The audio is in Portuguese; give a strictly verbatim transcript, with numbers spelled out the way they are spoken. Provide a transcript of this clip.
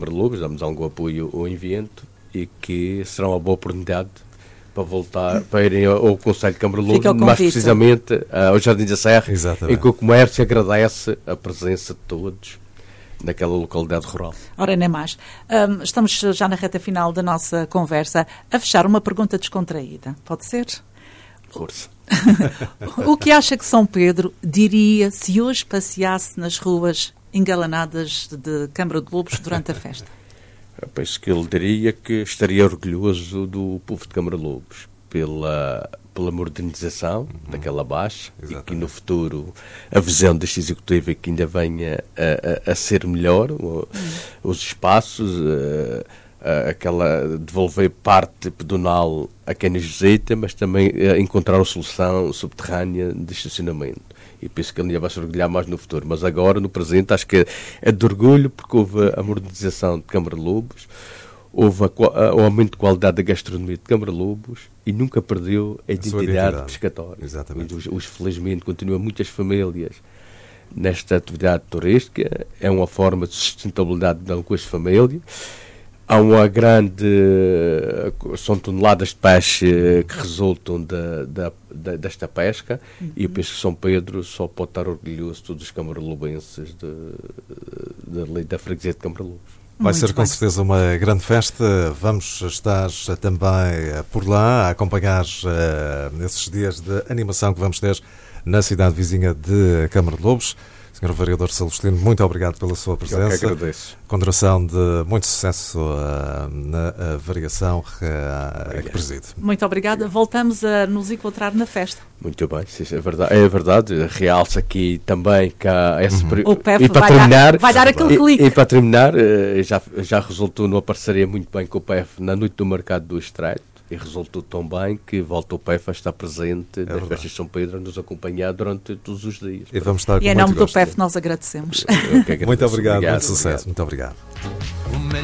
Lobos, damos algum apoio ao evento e que será uma boa oportunidade para voltar, para irem ao, ao Conselho de Câmara Lobos, mais precisamente uh, ao Jardim da Serra, Exatamente. Em que o comércio agradece a presença de todos naquela localidade rural. Ora, nem mais. Um, estamos já na reta final da nossa conversa. A fechar, uma pergunta descontraída. Pode ser? Força. O que acha que São Pedro diria se hoje passeasse nas ruas engalanadas de Câmara de Lobos durante a festa? Eu penso que ele diria que estaria orgulhoso do povo de Câmara de Lobos pela, pela modernização uhum. daquela baixa. Exatamente. E que no futuro a visão deste executivo é que ainda venha a, a, a ser melhor o, uhum. os espaços, a, a, aquela devolver parte pedonal a quem nos visita, mas também a encontrar uma solução subterrânea de estacionamento. E penso que ele ainda vai se orgulhar mais no futuro. Mas agora, no presente, acho que é de orgulho, porque houve a modernização de Câmara de Lobos, houve a, o aumento de qualidade da gastronomia de Câmara de Lobos e nunca perdeu a, a identidade, identidade pescatória. Exatamente. Os, os, felizmente, continuam muitas famílias nesta atividade turística. É uma forma de sustentabilidade de algumas famílias. Há uma grande... São toneladas de peixe que resultam da, da, da, desta pesca uhum. e eu penso que São Pedro só pode estar orgulhoso de todos os camaralobenses da lei da freguesia de Câmara de Lobos. Vai ser com certeza uma grande festa. Vamos estar também por lá a acompanhar uh, nesses dias de animação que vamos ter na cidade vizinha de Câmara de Lobos. senhor Vereador Celestino, muito obrigado pela sua presença. Eu que agradeço. Continuação de muito sucesso uh, na uh, variação uh, que preside. Muito obrigada. Voltamos a nos encontrar na festa. Muito bem, é verdade. É verdade. Realça aqui também que há esse uhum. O P E F e para vai, terminar, dar, vai dar aquele e, clique. E para terminar, já, já resultou numa parceria muito bem com o P E F na noite do mercado do Estreito. E resultou tão bem que volta o P E F a estar presente é nas festas de São Pedro, a nos acompanhar durante todos os dias. E, vamos estar com e em nome do gosto. P E F nós agradecemos. Muito obrigado, obrigado, muito sucesso. Obrigado. Muito obrigado.